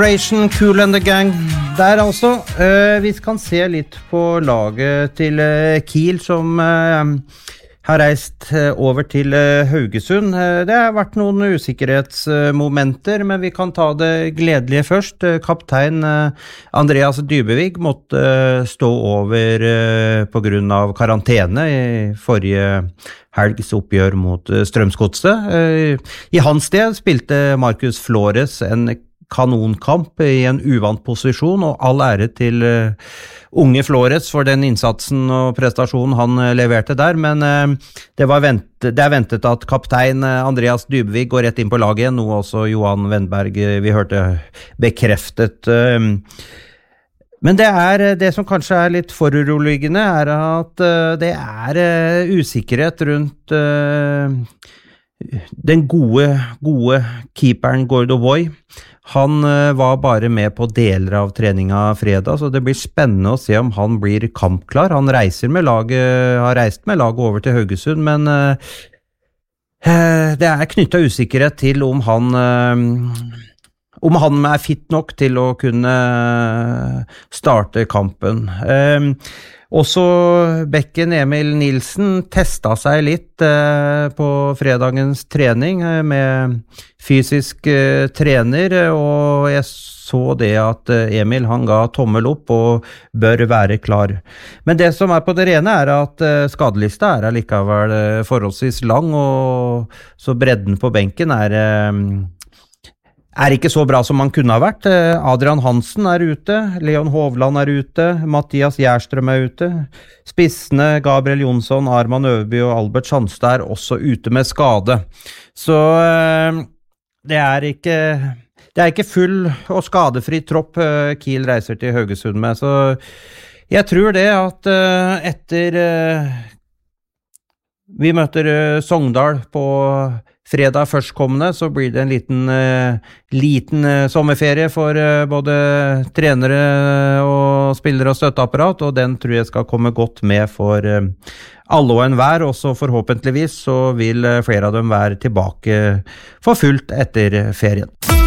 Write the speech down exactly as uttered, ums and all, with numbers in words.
Operation Kool and the Gang der altså. Uh, vi kan se litt på laget til uh, Kiel som uh, har reist uh, over til uh, Haugesund. Uh, det har vært noen usikkerhetsmomenter, uh, men vi kan ta det gledelige først. Uh, kaptein uh, Andreas Dybevig måtte uh, stå over uh, på grunn av karantene i forrige helgs oppgjør mot uh, Strømsgodset. Uh, I hans sted spilte Marcus Flores en kanonkamp i en uvant posisjon, og all ære til uh, unge Flores for den innsatsen og prestasjonen han uh, leverte der, men uh, det, var vent, det er ventet at kaptein uh, Andreas Dybevig går rett inn på laget igjen, noe også Johan Wendberg uh, vi hørte bekreftet. Uh, men det er det som kanskje er litt foruroligende, er at uh, det er uh, usikkerhet rundt uh, den gode, gode keeperen Gordo Boy. Han uh, var bare med på deler av treninga fredag, så det blir spennende å se om han blir kampklar. Han reiser med laget, har reist med laget over til Haugesund, men uh, uh, det er knyttet usikkerhet til om han, uh, om han er fit nok til å kunne starte kampen. Uh, Også bekken Emil Nilsen testet seg litt eh, på fredagens trening eh, med fysisk eh, trener, og jeg så det at eh, Emil han ga tommel opp og bør være klar. Men det som er på det rene er at eh, skadelista er allikevel eh, forholdsvis lang, og så bredden på benken er eh, er ikke så bra som man kunne ha vært. Adrian Hansen er ute, Leon Hovland er ute, Mathias Gjerstrøm er ute, spissene Gabriel Jonsson, Arman Øverby og Albert Sandstad er også ute med skade. Så det er ikke, det er ikke full og skadefri tropp Kiel reiser til Haugesund med, så jeg tror det at etter vi møter Sogndal på fredag førstkommende, så blir det en liten, uh, liten uh, sommerferie for uh, både trenere og spillere og støtteapparat, og den tror jeg skal komme godt med for uh, alle og enhver, og så forhåpentligvis så vil uh, flere av dem være tilbake for fullt etter ferien.